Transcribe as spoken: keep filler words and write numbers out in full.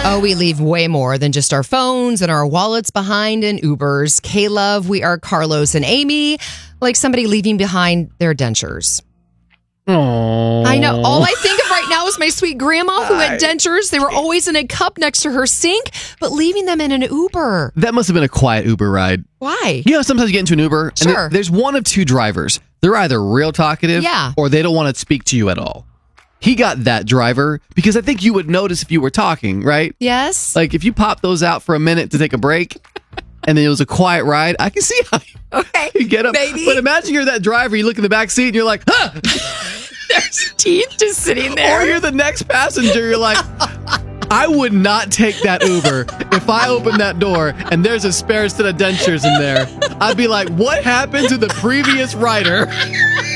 Oh, we leave way more than just our phones and our wallets behind in Ubers. K-Love, we are Carlos and Amy, like somebody leaving behind their dentures. Aww. I know. All I think of right now is my sweet grandma who had dentures. They were always in a cup next to her sink, but leaving them in an Uber. That must have been a quiet Uber ride. Why? You know, sometimes you get into an Uber, Sure. and there- there's one of two drivers. They're either real talkative, Yeah. or they don't want to speak to you at all. He got that driver because I think you would notice if you were talking, right? Yes. Like if you pop those out for a minute to take a break, and then it was a quiet ride, I can see how you, okay, you get up. maybe. But imagine you're that driver, you look in the back seat, and you're like, huh! There's teeth just sitting there. Or you're the next passenger, you're like, I would not take that Uber if I open that door and there's a spare set of dentures in there. I'd be like, what happened to the previous rider?